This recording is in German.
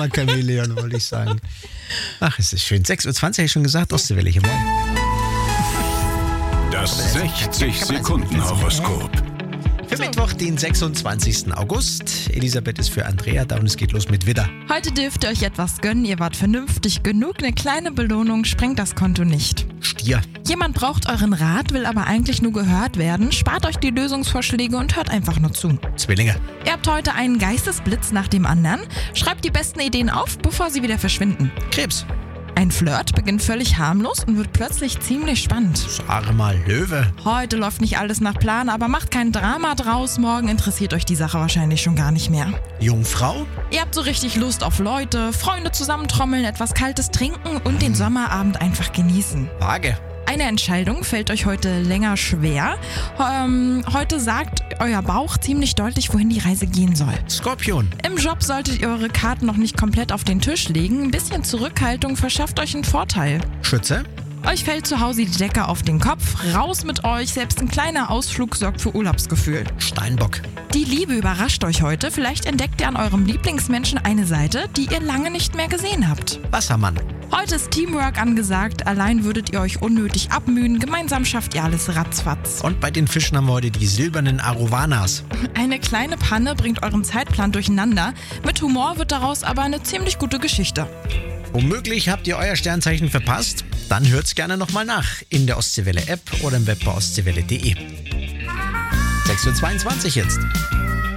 Sommerchamäleon, wollte ich sagen. Ach, es ist schön. 6.20 Uhr habe ich schon gesagt, Ostseewelle hier morgen. Das 60-Sekunden-Horoskop. Für Mittwoch, den 26. August. Elisabeth ist für Andrea da und es geht los mit Widder. Heute dürft ihr euch etwas gönnen, ihr wart vernünftig genug, eine kleine Belohnung sprengt das Konto nicht. Stier. Jemand braucht euren Rat, will aber eigentlich nur gehört werden, spart euch die Lösungsvorschläge und hört einfach nur zu. Zwillinge. Ihr habt heute einen Geistesblitz nach dem anderen, schreibt die besten Ideen auf, bevor sie wieder verschwinden. Krebs. Ein Flirt beginnt völlig harmlos und wird plötzlich ziemlich spannend. Sage mal, Löwe. Heute läuft nicht alles nach Plan, aber macht kein Drama draus, morgen interessiert euch die Sache wahrscheinlich schon gar nicht mehr. Jungfrau. Ihr habt so richtig Lust auf Leute, Freunde zusammentrommeln, etwas Kaltes trinken und den Sommerabend einfach genießen. Waage. Eine Entscheidung fällt euch heute länger schwer. Heute sagt euer Bauch ziemlich deutlich, wohin die Reise gehen soll. Skorpion. Im Job solltet ihr eure Karten noch nicht komplett auf den Tisch legen. Ein bisschen Zurückhaltung verschafft euch einen Vorteil. Schütze. Euch fällt zu Hause die Decke auf den Kopf. Raus mit euch, selbst ein kleiner Ausflug sorgt für Urlaubsgefühl. Steinbock. Die Liebe überrascht euch heute. Vielleicht entdeckt ihr an eurem Lieblingsmenschen eine Seite, die ihr lange nicht mehr gesehen habt. Wassermann. Heute ist Teamwork angesagt. Allein würdet ihr euch unnötig abmühen. Gemeinsam schafft ihr alles ratzfatz. Und bei den Fischen haben wir heute die silbernen Arovanas. Eine kleine Panne bringt euren Zeitplan durcheinander. Mit Humor wird daraus aber eine ziemlich gute Geschichte. Womöglich habt ihr euer Sternzeichen verpasst? Dann hört's gerne nochmal nach in der Ostseewelle-App oder im Web bei ostseewelle.de. 6.22 Uhr jetzt.